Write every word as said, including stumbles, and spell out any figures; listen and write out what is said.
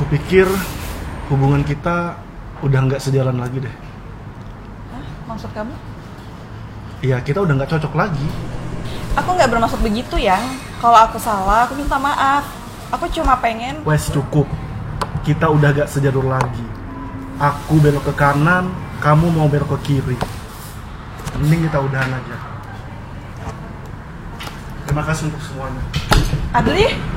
Kupikir hubungan kita udah nggak sejalan lagi deh. Hah? Maksud kamu? Iya, kita udah nggak cocok lagi. Aku nggak bermaksud begitu ya. Kalau aku salah, aku minta maaf. Aku cuma pengen... Wes, cukup. Kita udah gak sejalur lagi. Aku belok ke kanan, kamu mau belok ke kiri. Mending kita udahan aja. Terima kasih untuk semuanya. Adli?